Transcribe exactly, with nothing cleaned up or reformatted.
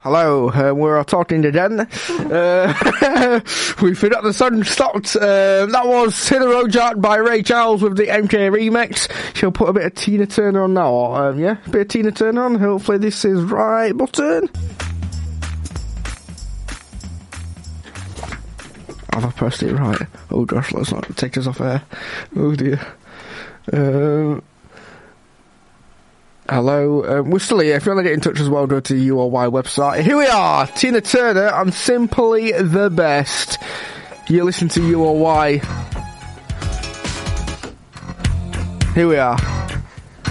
Hello, uh, we're talking again. Uh, we forgot the sun stopped. Uh, that was Hit the Road Jack by Ray Charles with the M K remix. She'll put a bit of Tina Turner on now. Or, um, yeah, a bit of Tina Turner on. Hopefully this is right button. Have I pressed it right? Oh gosh, let's not take us off air. Oh dear. Um... Hello, um, we're still here. If you want to get in touch as well, go to the U O Y website. Here we are, Tina Turner, I'm simply the best. You listen to U O Y. Here we are.